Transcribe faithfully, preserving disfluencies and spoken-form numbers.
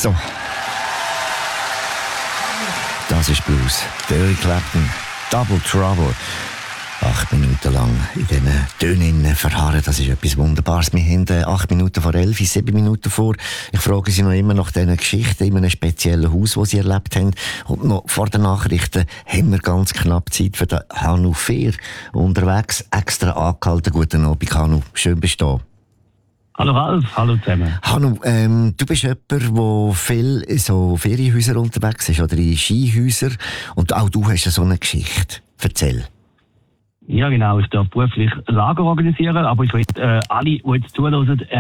So. Das ist Blues. Der Eric Clapton. Double Trouble. Acht Minuten lang in diesen Tönen verharren, das ist etwas Wunderbares. Wir haben äh, acht Minuten vor elf, sieben Minuten vor. Ich frage Sie noch immer nach diesen Geschichten in einem speziellen Haus, das Sie erlebt haben. Und noch vor den Nachrichten haben wir ganz knapp Zeit für den Hanu Fehr unterwegs. Extra angehalten. Guten Abend, Hanu. Schön bist du da. Hallo Ralf, hallo zusammen. Hanu, ähm, du bist jemand, der viel in so Ferienhäusern unterwegs ist oder in Skihäusern. Und auch du hast so eine Geschichte. Erzähl. Ja genau, ich darf beruflich Lager organisieren, aber ich will äh, alle, die jetzt zuhören,